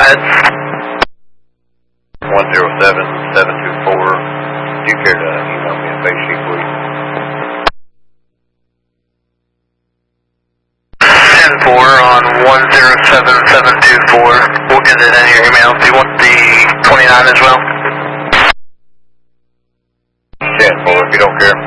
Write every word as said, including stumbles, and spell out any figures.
ahead. one zero seven seven two four. Do you care to email me a face sheet, please? ten four on one zero seven seven two four. We'll get it in your email. Do you want the twenty-nine as well? ten four, if you don't care.